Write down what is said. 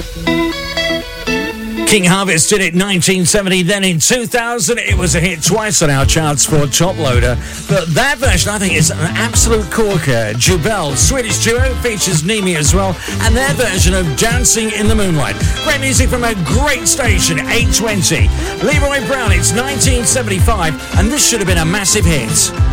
King Harvest did it 1970, then in 2000 it was a hit twice on our charts for Top Loader. But that version I think is an absolute corker. Jubel, Swedish duo, features Nimi as well, and their version of Dancing in the Moonlight. Great music from a great station, 820. Leroy Brown, it's 1975, and this should have been a massive hit.